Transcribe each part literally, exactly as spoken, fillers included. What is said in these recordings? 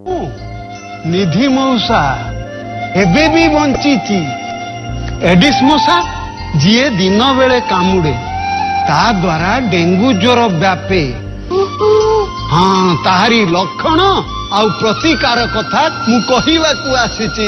निधि मौसा एबे भी बंची एडिस मशा जी दिन बेले कामुड़े ता द्वारा डेंगू ज्वर व्यापे हाँ ताहारी लक्षण आउ प्रतिकार कथा मु कहिबाकू आसीची।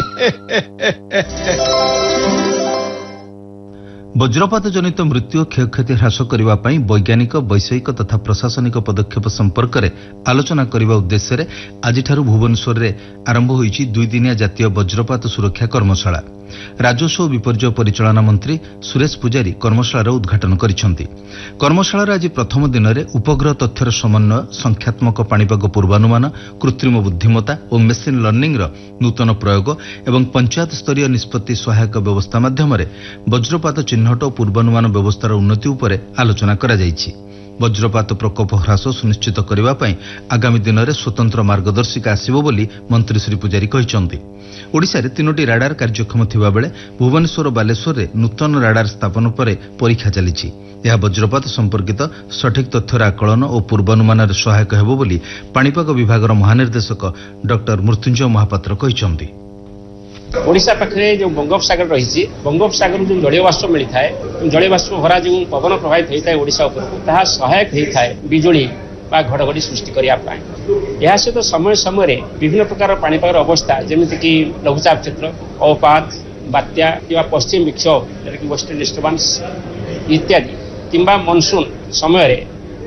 वज्रपात जनित मृत्यु क्षयक्षति ह्रास करने वैज्ञानिक वैषयिक तथा प्रशासनिक पदक्षेप संपर्क में आलोचना करने उद्देश्य आज भुवनेश्वर में आरंभ होईची दुईदिनिया जातीय वज्रपात सुरक्षा कर्मशाला। राजस्व और विपर्यय परिचालना मंत्री सुरेश पूजारी कर्मशालार उद्घाटन करिसेंति। कर्मशालार आज प्रथम दिन में उपग्रह तथ्यर समन्वय, संख्यात्मक पाणीपाग पूर्वानुमान, कृत्रिम बुद्धिमत्ता और मेसिन लर्निंग नूतन प्रयोग एवं पंचायत स्तरीय निष्पत्ति सहायक व्यवस्था माध्यम वज्रपात चिन्हट और पूर्वानुमान व्यवस्थार उन्नति उपर आलोचना करा जायछि। वज्रपात प्रकोप ह्रास सुनिश्चित करने आगामी दिन में स्वतंत्र मार्गदर्शिका आसिबो बोली मंत्री श्री पूजारी कहिसेंति। ओडिशा रे तीनोटी राडार कार्यक्षम थिबा बेले भुवनेश्वर और बालेश्वर रे नूतन राडार स्थापन पर परीक्षा चलिछि। यह वज्रपात संपर्कित सठिक तथ्यर आकलन और पूर्वानुमान सहायक हेबो बोली पाणीपाग विभाग महानिर्देशक डॉक्टर मृत्युंजय महापात्र कहिसेंति। ओडिशा पाखे जो बंगोपसागर रही बंगोपसागर जो जलीय बाष्प मिलता है जलीय बाष्प भरा जो पवन प्रभावित होता है ओडिशा उपर सहायक होता है बिजुली बा घड़घड़ी सृष्टि करने यह सहित समय समय विभिन्न प्रकार पाणीपाग अवस्था जमीक कि लघुचाप क्षेत्र अवपात बात्या कि पश्चिम विक्षोभ जैसे वेस्टर्न डिस्टर्बांस इत्यादि किंबा मनसून समय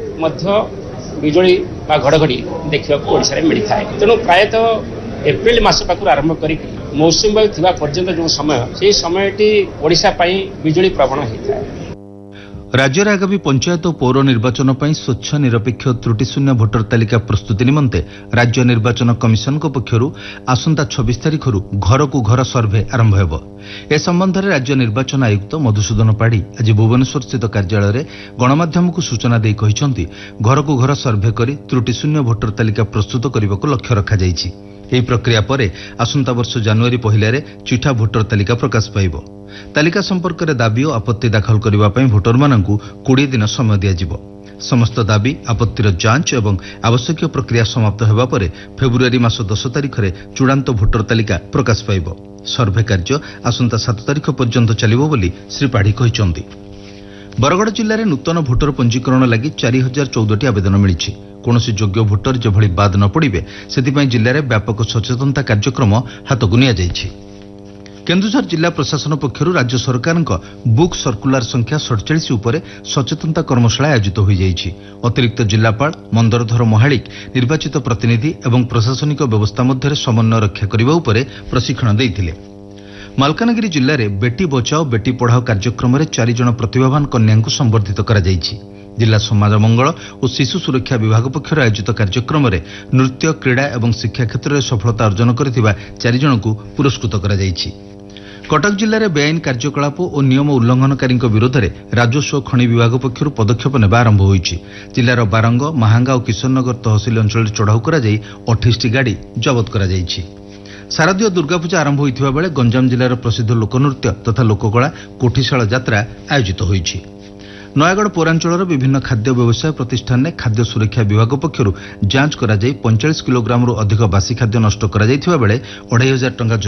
बिजुली बा घड़घड़ी देखा ओडिशा मिलता है। तेणु प्रायतः एप्रिल मास पाखु आरंभ कर मौसुमी वायु थिबा पर्यंत जो समय से समयटी ओडिशा पई बिजुली प्रवण होता है। राज्य में आगामी पंचायत और पौर निर्वाचन पर स्वच्छ निरपेक्ष त्रुटिशून्य भोटर तालिका प्रस्तुति निमंते राज्य निर्वाचन कमिशन पक्षर आसंता छब्बीस तारिख घर को घर सर्भे आरंभ होब। ए संबंध में राज्य निर्वाचन आयुक्त मधुसूदन पाढ़ी आज भुवनेश्वर स्थित कार्यालय में गणमाध्यम को सूचना दे कहिसेंति घर को घर सर्भे कर त्रुटिशून्य भोटर तालिका प्रस्तुत करने को लक्ष्य रखा जायछि। ଏହି ପ୍ରକ୍ରିୟା ପରେ ଆସନ୍ତା ବର୍ଷ ଜାନୁଆରୀ ପହିଲାରେ ଚିଠା ଭୋଟର ତାଲିକା ପ୍ରକାଶ ପାଇବ। ତାଲିକା ସମ୍ପର୍କରେ ଦାବି ଓ ଆପତ୍ତି ଦାଖଲ କରିବା ପାଇଁ ଭୋଟରମାନଙ୍କୁ କୋଡ଼ିଏ ଦିନ ସମୟ ଦିଆଯିବ। ସମସ୍ତ ଦାବି ଆପତ୍ତିର ଯାଞ୍ଚ ଏବଂ ଆବଶ୍ୟକୀୟ ପ୍ରକ୍ରିୟା ସମାପ୍ତ ହେବା ପରେ ଫେବୃଆରୀ ମାସ ଦଶ ତାରିଖରେ ଚୂଡ଼ାନ୍ତ ଭୋଟର ତାଲିକା ପ୍ରକାଶ ପାଇବ। ସର୍ଭେ କାର୍ଯ୍ୟ ଆସନ୍ତା ସାତ ତାରିଖ ପର୍ଯ୍ୟନ୍ତ ଚାଲିବ ବୋଲି ଶ୍ରୀ ପାଢ଼ୀ କହିଛନ୍ତି। बरगड़ जिले में नूतन भोटर पंजीकरण लगी चारि हजार चौदह आवेदन मिली। कौन योग्य भोटर जेभली बाद न पड़े से जिले में व्यापक सचेतनता कार्यक्रम हाथ को निया जायछि। केन्दुझर जिला प्रशासन पक्षर राज्य सरकार बुक सर्कुलर संख्या सड़चाश उपर सचेतनता कर्मशाला आयोजित हो जायछि। अतिरिक्त जिलापाल मंदरधर महालिक निर्वाचित प्रतिनिधि एवं प्रशासनिक व्यवस्था मध्य समन्वय रक्षा करने उपर प्रशिक्षण देइथिले। मालकानगिरी जिले में बेटी बचाओ बेटी पढ़ाओ कार्यक्रम में चार जन प्रतिभावान कन्या संबर्धित करा जायछि। जिला समाज मंगल और शिशु सुरक्षा विभाग पक्षर आयोजित कार्यक्रम में नृत्य क्रीड़ा और शिक्षा क्षेत्र में सफलता अर्जन करथिबा चार जन को पुरस्कृत करा जायछि। कटक जिले में बेआईन कार्यकलाप और नियम उल्लंघनकारी विरोध में राजस्व खनि विभाग पक्षर पदक्षेप नेबा आरंभ होईछि। जिलार बारंग महांगा और किशननगर तहसिल अंचल चढ़ाऊ करा जाई अठाईस टी गाड़ी जबत करा जायछि। शारदीय दुर्गापूजा आरंभ होइथिबा बेले गंजाम जिलार प्रसिद्ध लोकनृत्य तथा लोककला कोठीशाला यात्रा आयोजित होईछि। नयागढ़ पौरांचल विभिन्न खाद्य व्यवसाय प्रतिष्ठान में खाद्य सुरक्षा विभाग पक्षर जांच करा जाई पैंतालीस किलोग्राम अधिक बासी खाद्य नष्ट करा जाइथिबा बेले अढ़ाई हजार टंका